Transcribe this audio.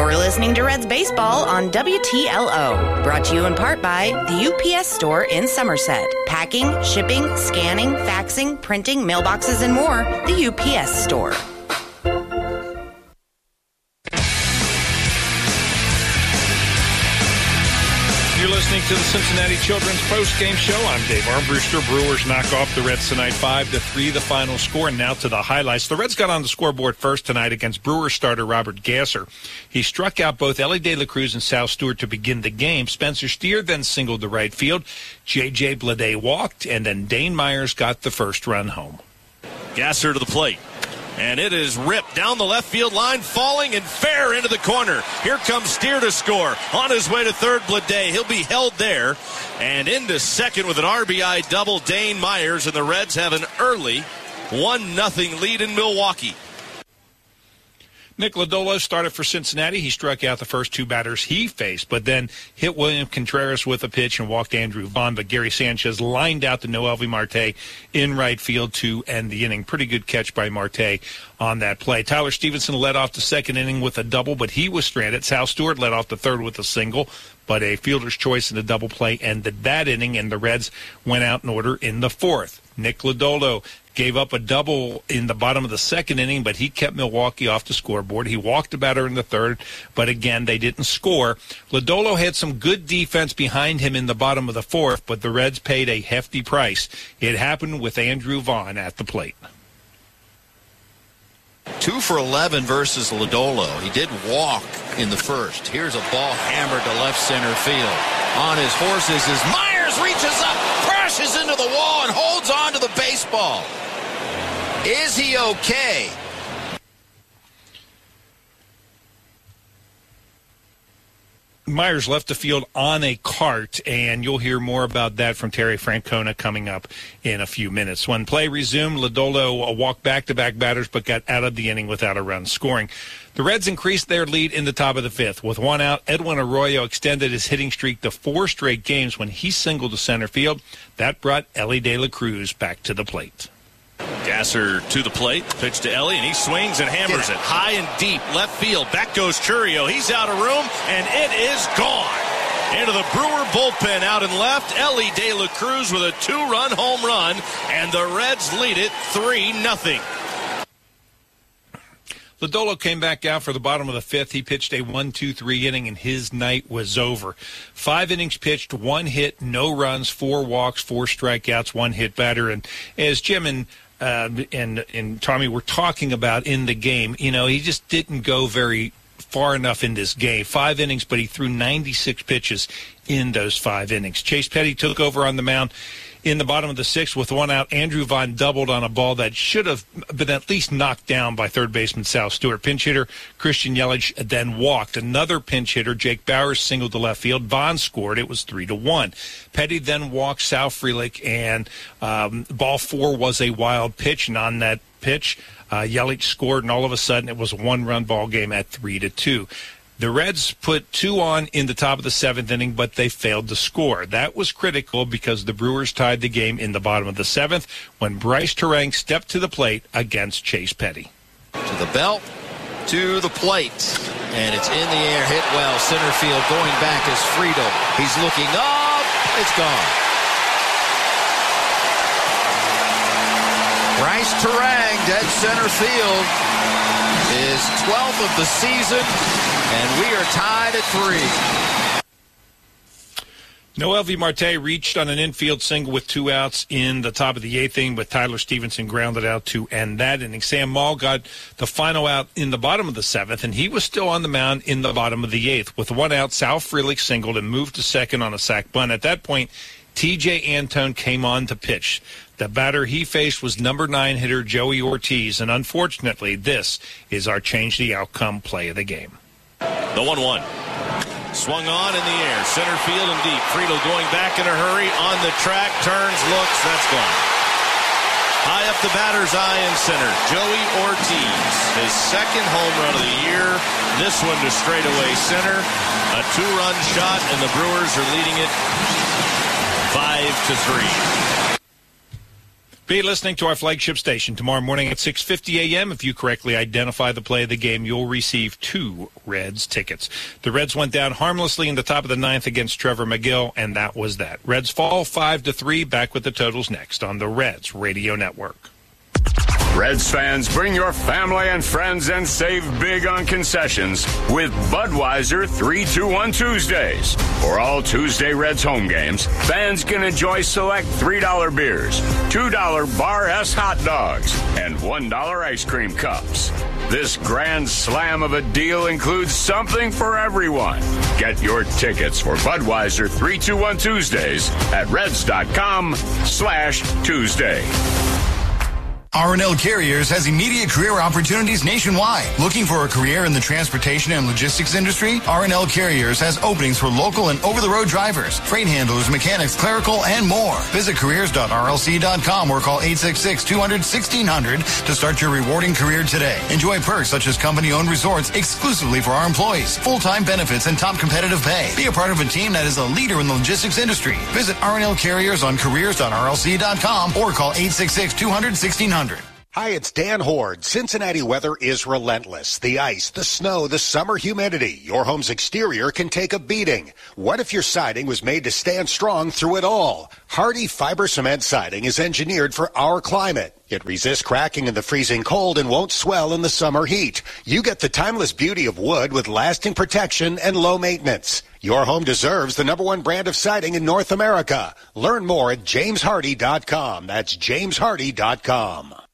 You're listening to Reds Baseball on WTLO. Brought to you in part by the UPS Store in Somerset. Packing, shipping, scanning, faxing, printing, mailboxes, and more. The UPS Store. You're listening to the Cincinnati Children's Post-Game Show. I'm Dave Armbruster. Brewers knock off the Reds tonight 5-3, the final score. And now to the highlights. The Reds got on the scoreboard first tonight against Brewers starter Robert Gasser. He struck out both Elly De La Cruz and Sal Stewart to begin the game. Spencer Steer then singled to right field. J.J. Bleday walked, and then Dane Myers got the first run home. Gasser to the plate. And it is ripped down the left field line, falling and fair into the corner. Here comes Steer to score. On his way to third, Bleday. He'll be held there. And into second with an RBI double, Dane Myers. And the Reds have an early 1-0 lead in Milwaukee. Nick Lodolo started for Cincinnati. He struck out the first two batters he faced, but then hit William Contreras with a pitch and walked Andrew Vaughn. But Gary Sanchez lined out to Noelvi Marte in right field to end the inning. Pretty good catch by Marte on that play. Tyler Stevenson led off the second inning with a double, but he was stranded. Sal Stewart led off the third with a single, but a fielder's choice in the double play ended that inning, and the Reds went out in order in the fourth. Nick Lodolo gave up a double in the bottom of the second inning, but he kept Milwaukee off the scoreboard. He walked a batter in the third, but again, they didn't score. Lodolo had some good defense behind him in the bottom of the fourth, but the Reds paid a hefty price. It happened with Andrew Vaughn at the plate. 2 for 11 versus Lodolo. He did walk in the first. Here's a ball hammered to left center field. On his horses as Myers reaches up, crashes into the wall, and holds on to the baseball. Is he okay? Myers left the field on a cart, and you'll hear more about that from Terry Francona coming up in a few minutes. When play resumed, Lodolo walked back-to-back batters but got out of the inning without a run scoring. The Reds increased their lead in the top of the fifth. With one out, Edwin Arroyo extended his hitting streak to 4 straight games when he singled to center field. That brought Elly De La Cruz back to the plate. Gasser to the plate, pitch to Elly, and he swings and hammers it high and deep left field. Back goes Churio. He's out of room, and it is gone. Into the Brewer bullpen out and left. Elly De La Cruz with a 2-run home run, and the Reds lead it 3-0. Lodolo came back out for the bottom of the fifth. He pitched a 1-2-3 inning, and his night was over. 5 innings pitched, 1 hit, no runs, 4 walks, 4 strikeouts, 1 hit batter. And as Jim and Tommy were talking about in the game, you know, he just didn't go very far enough in this game. 5 innings, but he threw 96 pitches in those 5 innings. Chase Petty took over on the mound in the bottom of the 6th with 1 out. Andrew Vaughn doubled on a ball that should have been at least knocked down by third baseman Sal Stewart. Pinch hitter Christian Yelich then walked. Another pinch hitter, Jake Bauers, singled to left field. Vaughn scored. It was 3-1. Petty then walked Sal Frelick, and ball 4 was a wild pitch, and on that pitch, Yelich scored, and all of a sudden it was a 1-run ball game at 3-2. The Reds put 2 on in the top of the 7th inning, but they failed to score. That was critical because the Brewers tied the game in the bottom of the 7th when Bryce Terang stepped to the plate against Chase Petty. To the belt, to the plate, and it's in the air, hit well, center field, going back is Friedel. He's looking up, it's gone. Bryce Terang, dead center field, is 12th of the season, and we are tied at 3. Noelvi Marte reached on an infield single with 2 outs in the top of the 8th inning, but Tyler Stevenson grounded out to end that inning. Sam Maul got the final out in the bottom of the 7th, and he was still on the mound in the bottom of the 8th. With 1 out, Sal Frelick singled and moved to second on a sac bunt. At that point, T.J. Antone came on to pitch. The batter he faced was number 9 hitter Joey Ortiz, and unfortunately, this is our change the outcome play of the game. The 1-1. Swung on in the air, center field and deep. Friedel going back in a hurry, on the track, turns, looks, that's gone. High up the batter's eye in center, Joey Ortiz, his 2nd home run of the year. This one to straightaway center, a 2-run shot, and the Brewers are leading it 5-3. Be listening to our flagship station tomorrow morning at 6:50 a.m. If you correctly identify the play of the game, you'll receive 2 Reds tickets. The Reds went down harmlessly in the top of the 9th against Trevor McGill, and that was that. Reds fall 5-3. Back with the totals next on the Reds Radio Network. Reds fans, bring your family and friends and save big on concessions with Budweiser 3-2-1 Tuesdays. For all Tuesday Reds home games, fans can enjoy select $3 beers, $2 Bar S hot dogs, and $1 ice cream cups. This grand slam of a deal includes something for everyone. Get your tickets for Budweiser 3-2-1 Tuesdays at Reds.com/Tuesday. R&L Carriers has immediate career opportunities nationwide. Looking for a career in the transportation and logistics industry? R&L Carriers has openings for local and over-the-road drivers, freight handlers, mechanics, clerical, and more. Visit careers.rlc.com or call 866-200-1600 to start your rewarding career today. Enjoy perks such as company-owned resorts exclusively for our employees, full-time benefits, and top competitive pay. Be a part of a team that is a leader in the logistics industry. Visit R&L Carriers on careers.rlc.com or call 866-200-1600. Hi, it's Dan Horde. Cincinnati weather is relentless. The ice, the snow, the summer humidity. Your home's exterior can take a beating. What if your siding was made to stand strong through it all? Hardy Fiber Cement Siding is engineered for our climate. It resists cracking in the freezing cold and won't swell in the summer heat. You get the timeless beauty of wood with lasting protection and low maintenance. Your home deserves the #1 brand of siding in North America. Learn more at jameshardy.com. That's jameshardy.com.